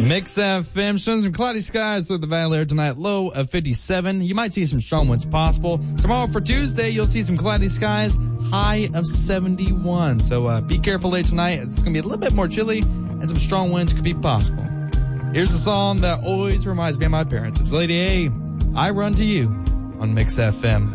Mix FM showing some cloudy skies through the valley there tonight, low of 57. You might see some strong winds possible. Tomorrow for Tuesday, you'll see some cloudy skies, high of 71. So be careful later tonight. It's going to be a little bit more chilly and some strong winds could be possible. Here's a song that always reminds me of my parents. It's Lady A, I Run to You on Mix FM.